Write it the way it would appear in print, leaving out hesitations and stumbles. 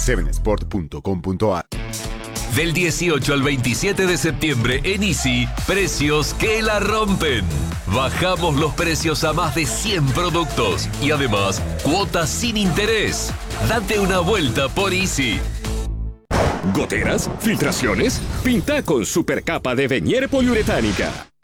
7sport.com.ar. Del 18 al 27 de septiembre en Easy, precios que la rompen. Bajamos los precios a más de 100 productos y además cuotas sin interés. Date una vuelta por Easy. ¿Goteras? ¿Filtraciones? Pinta con supercapa de Venier poliuretánica.